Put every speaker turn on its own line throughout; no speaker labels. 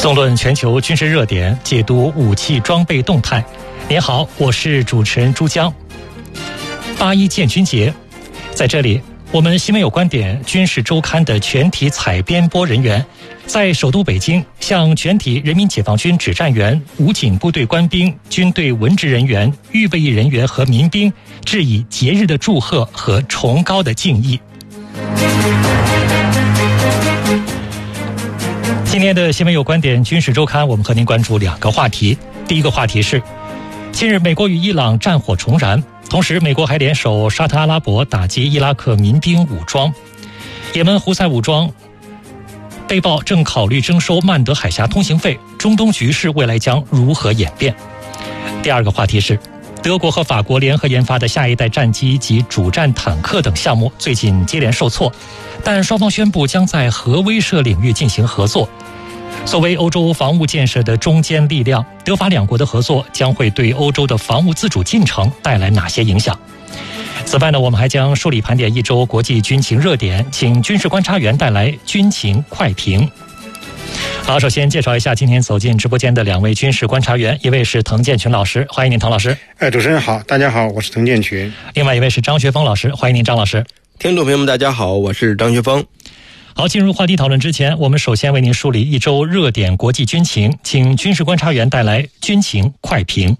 纵论全球军事热点，解读武器装备动态。您好，我是主持人朱江。8·1建军节，在这里，我们新闻有观点军事周刊的全体采编播人员，在首都北京向全体人民解放军指战员、武警部队官兵、军队文职人员、预备役人员和民兵致以节日的祝贺和崇高的敬意。今天的新闻有观点军事周刊，我们和您关注2个话题。第一个话题是，近日美国与伊朗战火重燃，同时美国还联手沙特阿拉伯打击伊拉克民兵武装。也门胡塞武装被曝正考虑征收曼德海峡通行费，中东局势未来将如何演变？第二个话题是，德国和法国联合研发的下一代战机及主战坦克等项目最近接连受挫，但双方宣布将在核威慑领域进行合作。作为欧洲防务建设的中坚力量，德法两国的合作将会对欧洲的防务自主进程带来哪些影响？此外呢，我们还将梳理盘点一周国际军情热点，请军事观察员带来军情快评。好，首先介绍一下今天走进直播间的2位军事观察员，一位是滕建群老师，欢迎您滕老师。
主持人好，大家好，我是滕建群。
另外一位是张学峰老师，欢迎您张老师。
听众朋友们大家好，我是张学峰。
好，进入话题讨论之前，我们首先为您梳理一周热点国际军情，请军事观察员带来军情快评。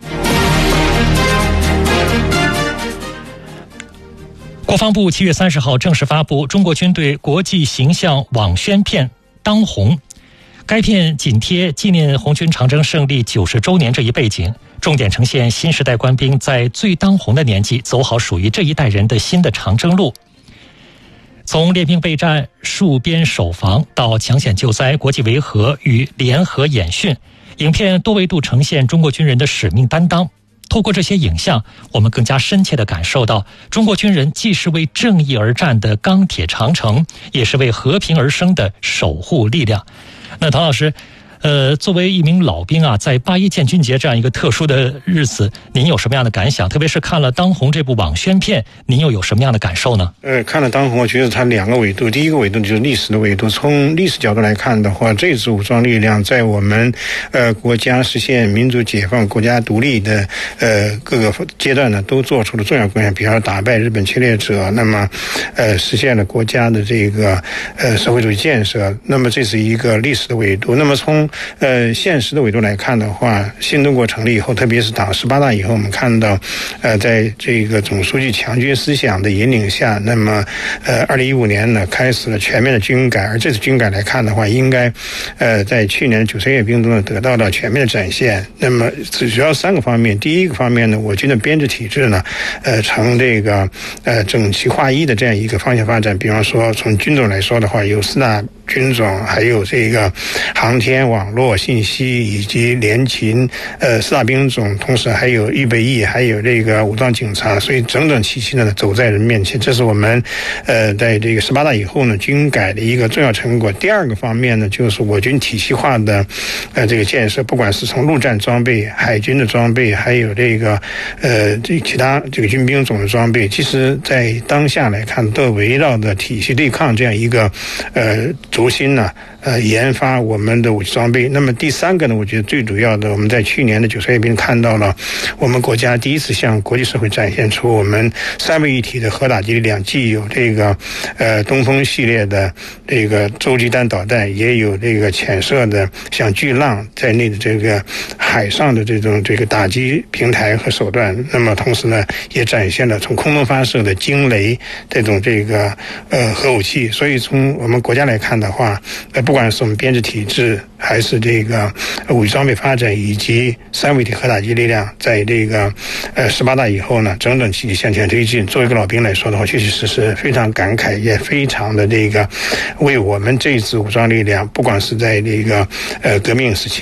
国防部7月30号正式发布中国军队国际形象网宣片《当红》，该片紧贴纪念红军长征胜利90周年这一背景，重点呈现新时代官兵在最当红的年纪走好属于这一代人的新的长征路。从练兵备战、戍边守防到抢险救灾、国际维和与联合演训，影片多维度呈现中国军人的使命担当。透过这些影像，我们更加深切地感受到中国军人既是为正义而战的钢铁长城，也是为和平而生的守护力量。那滕老师，作为一名老兵啊，在8·1建军节这样一个特殊的日子，您有什么样的感想？特别是看了《当红》这部网宣片，您又有什么样的感受呢？
看了《当红》，我觉得它2个维度。第一个维度就是历史的维度。从历史角度来看的话，这支武装力量在我们国家实现民主解放、国家独立的各个阶段呢，都做出了重要贡献。比方说打败日本侵略者，那么实现了国家的这个社会主义建设。那么这是一个历史的维度。那么从现实的维度来看的话，新中国成立以后，特别是党18大以后，我们看到在这个总书记强军思想的引领下，那么2015年呢开始了全面的军改，而这次军改来看的话，应该在去年的93阅兵中呢得到了全面的展现。那么主要3个方面。第一个方面呢，我军的编制体制呢呈这个整齐划一的这样一个方向发展。比方说从军种来说的话，有4大军种，还有这个航天、网络、信息以及联勤4大兵种，同时还有预备役，还有这个武装警察，所以整整齐齐的走在人面前。这是我们在这个18大以后呢军改的一个重要成果。第2个方面呢，就是我军体系化的这个建设，不管是从陆战装备、海军的装备，还有这个其他这个军兵种的装备，其实在当下来看都围绕着体系对抗这样一个轴心呢研发我们的武器装备。那么第3个呢，我觉得最主要的，我们在去年的93阅兵看到了我们国家第一次向国际社会展现出我们3位一体的核打击力量，既有这个东风系列的这个洲际弹导弹，也有这个潜射的像巨浪在内的这个海上的这个打击平台和手段。那么同时呢，也展现了从空中发射的惊雷这种核武器。所以从我们国家来看的话，不管是我们编制体制，还是这个武器装备发展，以及3位一体核打击力量，在这个18大以后呢，整整齐齐向前推进。作为一个老兵来说的话，确确实实非常感慨，也非常的为我们这一支武装力量，不管是在这个革命时期，